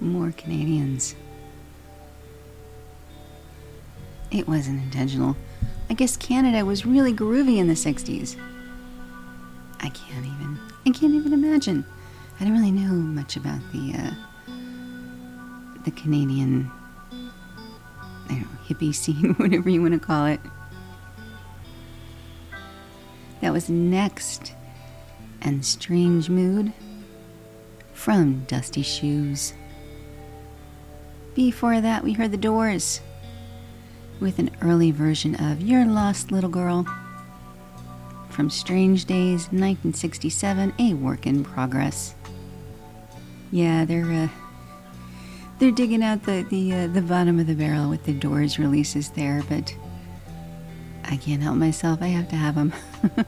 More Canadians. It wasn't intentional. I guess Canada was really groovy in the 60s. I can't even imagine. I don't really know much about the Canadian, I don't know, hippie scene, whatever you want to call it. That was Next and Strange Mood from Dusty Shoes. Before that, we heard The Doors with an early version of Your Lost Little Girl from Strange Days, 1967, a work in progress. Yeah, they're digging out the bottom of the barrel with the Doors releases there, but I can't help myself. I have to have them.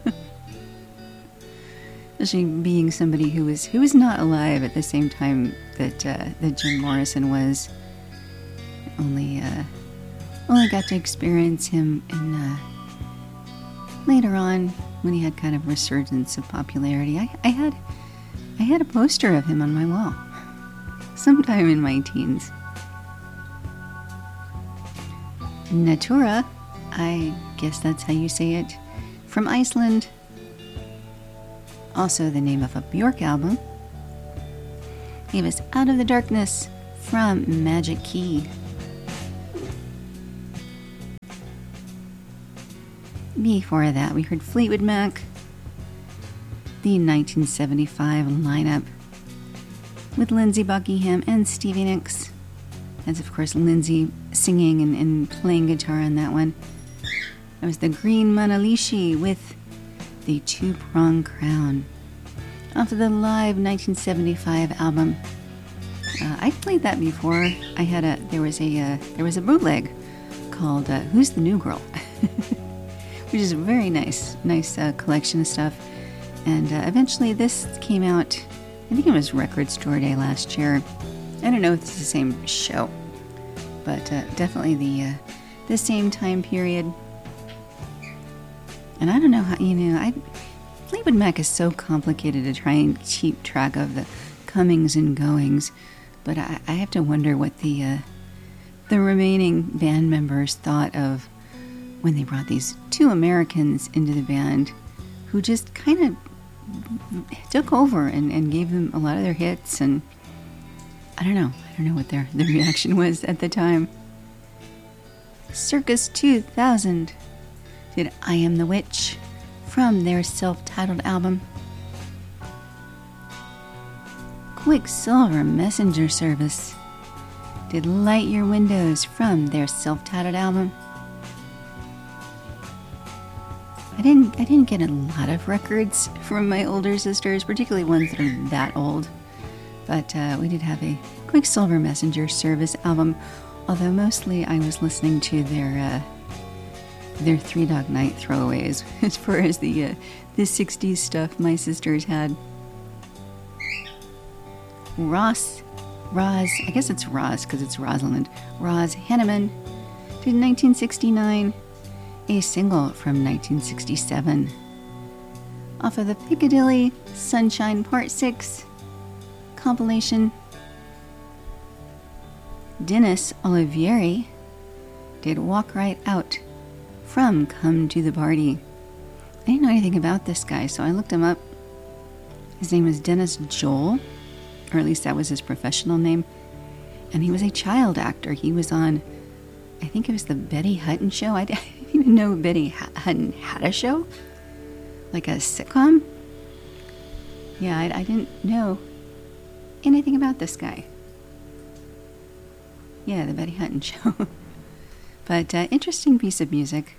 Especially being somebody who was not alive at the same time that Jim Morrison was. Only got to experience him in later on when he had kind of resurgence of popularity. I had a poster of him on my wall sometime in my teens. Natura, I guess that's how you say it, from Iceland. Also the name of a Björk album. Gave us Out of the Darkness from Magic Key. Before that, we heard Fleetwood Mac, the 1975 lineup with Lindsey Buckingham and Stevie Nicks. That's, of course, Lindsey singing and playing guitar on that one. That was the Green Manalishi with the Two-Prong Crown off of the live 1975 album. I played that before. There was a bootleg called Who's the New Girl? Which is a very nice collection of stuff. And eventually this came out, I think it was Record Store Day last year. I don't know if it's the same show, but definitely the same time period. And I don't know how, Fleetwood Mac is so complicated to try and keep track of the comings and goings, but I have to wonder what the remaining band members thought of when they brought these two Americans into the band who just kind of took over and gave them a lot of their hits, and I don't know what their reaction was at the time. Circus 2000 did I Am the Witch from their self-titled album. Quicksilver Messenger Service did Light Your Windows from their self-titled album. I didn't get a lot of records from my older sisters, particularly ones that are that old. But we did have a Quicksilver Messenger Service album, although mostly I was listening to their Three Dog Night throwaways as far as the 60s stuff my sisters had. Roz, I guess it's Roz because it's Rosalind. Roz Hanneman did 1969. A single from 1967 off of the Piccadilly Sunshine Part 6 compilation. Dennis Olivieri did Walk Right Out from Come to the Party. I didn't know anything about this guy, so I looked him up. His name was Dennis Joel, or at least that was his professional name, and he was a child actor. He was on, I think it was the Betty Hutton show. I didn't even know Betty Hutton had a show, like a sitcom. Yeah, I didn't know anything about this guy. Yeah, the Betty Hutton show. But interesting piece of music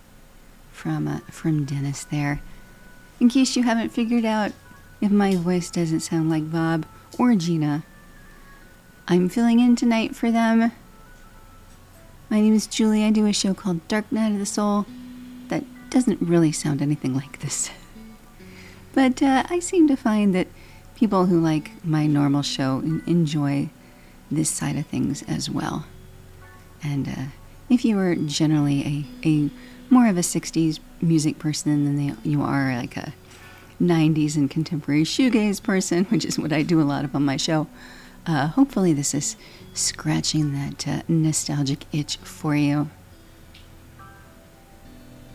from Dennis there. In case you haven't figured out if my voice doesn't sound like Bob or Gina, I'm filling in tonight for them. My name is Julie. I do a show called Dark Night of the Soul that doesn't really sound anything like this. But I seem to find that people who like my normal show enjoy this side of things as well. And if you are generally a more of a 60s music person than you are like a 90s and contemporary shoegaze person, which is what I do a lot of on my show, Hopefully this is scratching that nostalgic itch for you.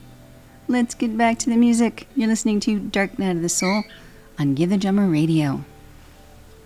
Let's get back to the music. You're listening to Dark Night of the Soul on Give the Drummer Radio.